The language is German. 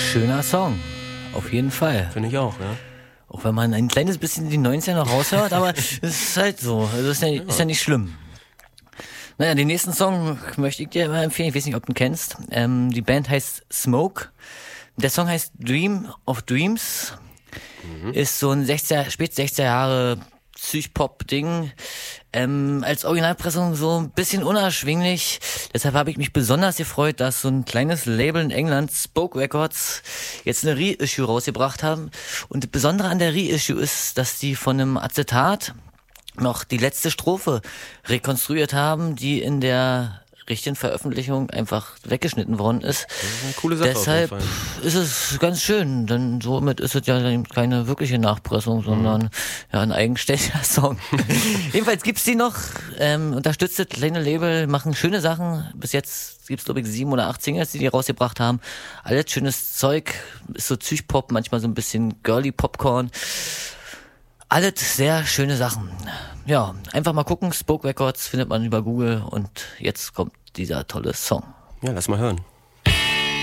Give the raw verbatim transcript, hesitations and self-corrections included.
Schöner Song, auf jeden Fall. Finde ich auch, ja. Auch wenn man ein kleines bisschen die neunziger noch raushört, aber es ist halt so. Also ist ja, ja. ist ja nicht schlimm. Naja, den nächsten Song möchte ich dir mal empfehlen. Ich weiß nicht, ob du ihn kennst. Ähm, die Band heißt Smoke. Der Song heißt Dream of Dreams. Mhm. Ist so ein sechziger, spät sechziger Jahre Psych-Pop-Ding. Ähm, als Originalpressung so ein bisschen unerschwinglich. Deshalb habe ich mich besonders gefreut, dass so ein kleines Label in England, Spoke Records, jetzt eine Reissue rausgebracht haben. Und das Besondere an der Reissue ist, dass die von einem Acetat noch die letzte Strophe rekonstruiert haben, die in der richtigen Veröffentlichung einfach weggeschnitten worden ist. Das ist eine coole Sache. Deshalb ist es ganz schön, denn somit ist es ja keine wirkliche Nachpressung, sondern mhm. ja ein eigenständiger Song. Jedenfalls gibt's die noch, ähm, unterstützt das kleine Label, machen schöne Sachen. Bis jetzt gibt's glaube ich sieben oder acht Singles, die die rausgebracht haben. Alles schönes Zeug, ist so Psych-Pop, manchmal so ein bisschen girly Popcorn. Alles sehr schöne Sachen. Ja, einfach mal gucken, Spoke Records findet man über Google und jetzt kommt dieser tolle Song. Ja, lass mal hören.